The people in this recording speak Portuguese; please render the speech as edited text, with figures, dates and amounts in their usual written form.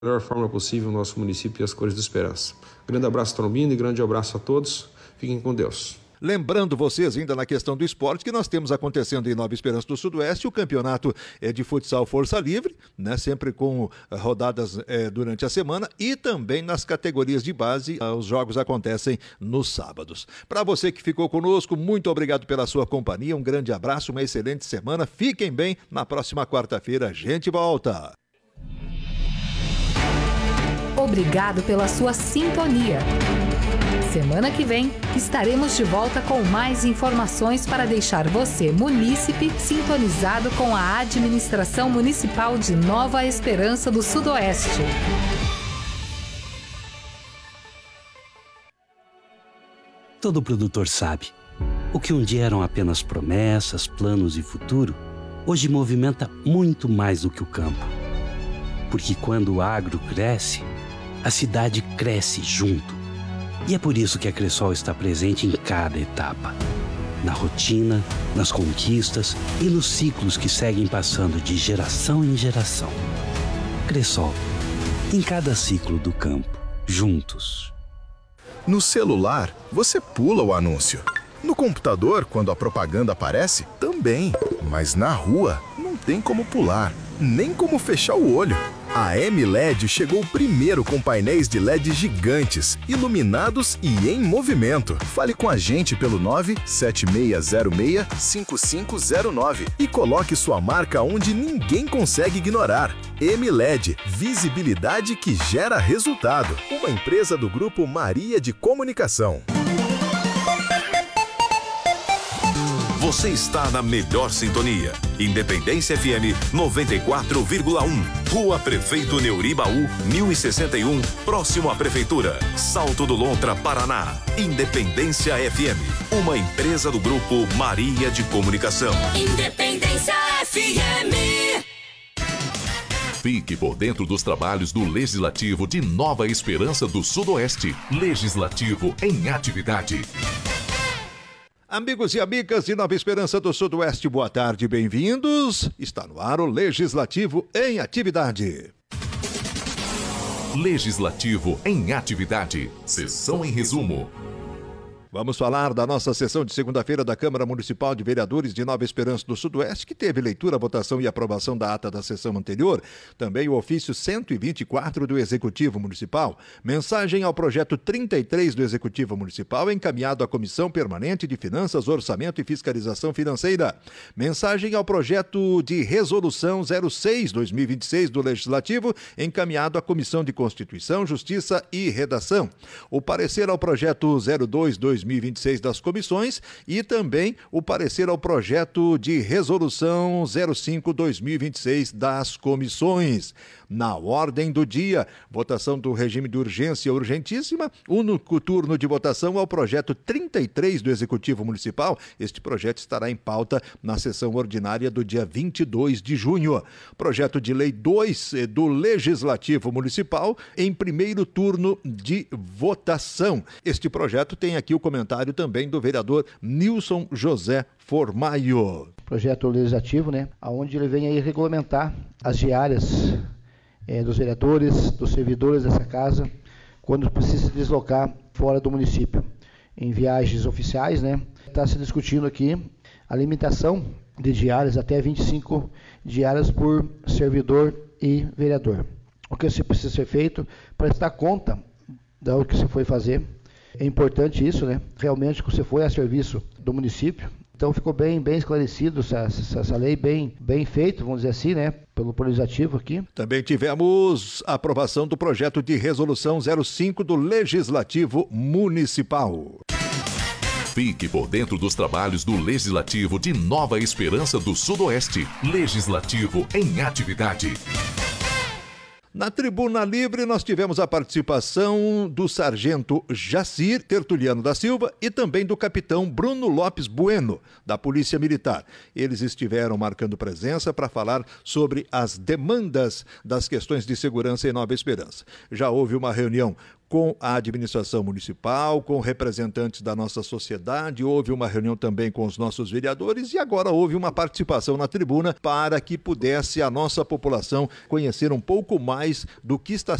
melhor forma possível o nosso município e as cores da esperança. Grande abraço, Trombino, e grande abraço a todos. Fiquem com Deus. Lembrando vocês, ainda na questão do esporte, que nós temos acontecendo em Nova Esperança do Sudoeste o campeonato de futsal Força Livre, né? Sempre com rodadas durante a semana, e também nas categorias de base, os jogos acontecem nos sábados. Para você que ficou conosco, muito obrigado pela sua companhia, um grande abraço, uma excelente semana, fiquem bem, na próxima quarta-feira a gente volta. Obrigado pela sua sintonia. Semana que vem estaremos de volta com mais informações para deixar você, munícipe, sintonizado com a Administração Municipal de Nova Esperança do Sudoeste. Todo produtor sabe, o que um dia eram apenas promessas, planos e futuro, hoje movimenta muito mais do que o campo. Porque quando o agro cresce, a cidade cresce junto. E é por isso que a Cressol está presente em cada etapa. Na rotina, nas conquistas e nos ciclos que seguem passando de geração em geração. Cressol, em cada ciclo do campo, juntos. No celular, você pula o anúncio. No computador, quando a propaganda aparece, também. Mas na rua, não tem como pular, nem como fechar o olho. A M-LED chegou primeiro com painéis de LED gigantes, iluminados e em movimento. Fale com a gente pelo 97606-5509 e coloque sua marca onde ninguém consegue ignorar. M-LED, visibilidade que gera resultado. Uma empresa do Grupo Maria de Comunicação. Você está na melhor sintonia. Independência FM 94,1. Rua Prefeito Neuribaú, 1061, próximo à Prefeitura. Salto do Lontra, Paraná. Independência FM. Uma empresa do Grupo Maria de Comunicação. Independência FM. Fique por dentro dos trabalhos do Legislativo de Nova Esperança do Sudoeste. Legislativo em atividade. Amigos e amigas de Nova Esperança do Sudoeste, boa tarde, bem-vindos. Está no ar o Legislativo em Atividade. Legislativo em Atividade. Sessão em resumo. Vamos falar da nossa sessão de segunda-feira da Câmara Municipal de Vereadores de Nova Esperança do Sudoeste, que teve leitura, votação e aprovação da ata da sessão anterior. Também o ofício 124 do Executivo Municipal. Mensagem ao projeto 33 do Executivo Municipal, encaminhado à Comissão Permanente de Finanças, Orçamento e Fiscalização Financeira. Mensagem ao projeto de Resolução 06/2026 do Legislativo, encaminhado à Comissão de Constituição, Justiça e Redação. O parecer ao projeto 02/2026 das comissões e também o parecer ao projeto de resolução 05/2026 das comissões. Na ordem do dia, votação do regime de urgência urgentíssima, único turno de votação ao projeto 33 do Executivo Municipal. Este projeto estará em pauta na sessão ordinária do dia 22 de junho. Projeto de lei 2 do Legislativo Municipal em primeiro turno de votação. Este projeto tem aqui o comentário também do vereador Nilson José Formaio. Projeto legislativo, onde ele vem aí regulamentar as diárias dos vereadores, dos servidores dessa casa, quando precisa se deslocar fora do município, em viagens oficiais, Está se discutindo aqui a limitação de diárias, até 25 diárias por servidor e vereador. O que precisa ser feito para prestar conta do que você foi fazer. É importante isso, Realmente que você foi a serviço do município. Então ficou bem esclarecido essa lei, bem feito, vamos dizer assim, pelo Legislativo aqui. Também tivemos a aprovação do projeto de resolução 05 do Legislativo Municipal. Fique por dentro dos trabalhos do Legislativo de Nova Esperança do Sudoeste. Legislativo em Atividade. Na Tribuna Livre, nós tivemos a participação do sargento Jacir Tertuliano da Silva e também do capitão Bruno Lopes Bueno, da Polícia Militar. Eles estiveram marcando presença para falar sobre as demandas das questões de segurança em Nova Esperança. Já houve uma reunião com a administração municipal, com representantes da nossa sociedade, houve uma reunião também com os nossos vereadores e agora houve uma participação na tribuna para que pudesse a nossa população conhecer um pouco mais do que está